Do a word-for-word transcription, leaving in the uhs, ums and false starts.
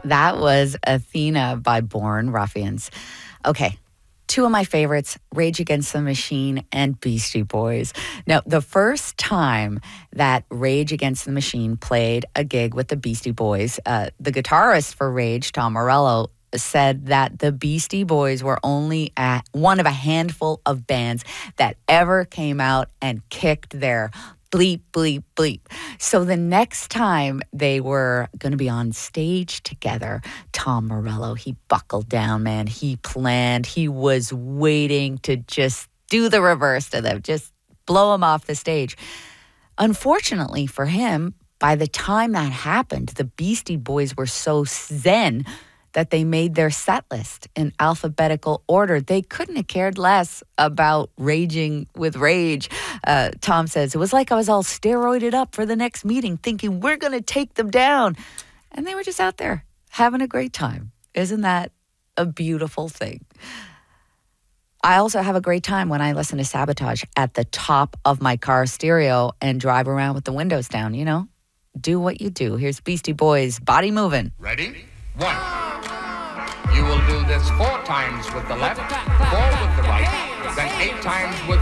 That was Athena by Born Ruffians. Okay, two of my favorites, Rage Against the Machine and Beastie Boys. Now, the first time that Rage Against the Machine played a gig with the Beastie Boys, uh, the guitarist for Rage, Tom Morello, said that the Beastie Boys were only a, one of a handful of bands that ever came out and kicked their bleep, bleep, bleep. So the next time they were going to be on stage together, Tom Morello, he buckled down, man. He planned. He was waiting to just do the reverse to them, just blow them off the stage. Unfortunately for him, by the time that happened, the Beastie Boys were so zen that they made their set list in alphabetical order. They couldn't have cared less about raging with Rage. Uh, Tom says, it was like I was all steroided up for the next meeting, thinking we're going to take them down. And they were just out there having a great time. Isn't that a beautiful thing? I also have a great time when I listen to Sabotage at the top of my car stereo and drive around with the windows down, you know? Do what you do. Here's Beastie Boys, Body Movin'. Ready? One. You will do this four times with the left, four with the right, then eight times with